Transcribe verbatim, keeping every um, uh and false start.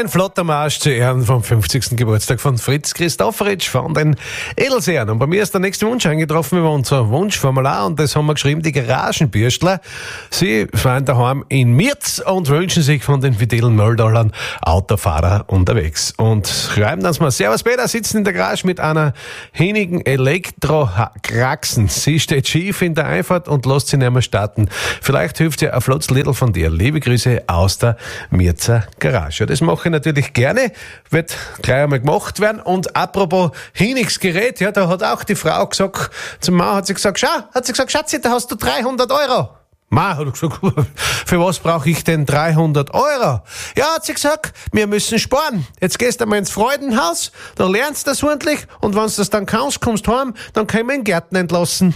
Ein flotter Marsch zu Ehren vom fünfzigsten Geburtstag von Fritz Christofferitsch von den Edelsehern. Und bei mir ist der nächste Wunsch eingetroffen über unser Wunschformular und das haben wir geschrieben, die Garagenbürstler. Sie fahren daheim in Mirz und wünschen sich von den fidelen Nulldollar Autofahrer unterwegs. Und schreiben dann mal, Servus Peter, sitzen in der Garage mit einer hinigen Elektro-Kraxen. Sie steht schief in der Einfahrt und lässt sie nicht mehr starten. Vielleicht hilft ja ein flottes Lidl von dir. Liebe Grüße aus der Mirzer Garage. Ja, das mache ich natürlich gerne, wird gleich einmal gemacht werden. Und apropos Hinigsgerät, ja, da hat auch die Frau gesagt, zum Mann hat sie gesagt, schau, hat sie gesagt, Schatzi, da hast du dreihundert Euro. Ma, hat gesagt, für was brauche ich denn dreihundert Euro? Ja, hat sie gesagt, wir müssen sparen. Jetzt gehst du mal ins Freudenhaus, da lernst du das ordentlich und wenn du das dann kannst, kommst heim, dann können wir den Gärten entlassen.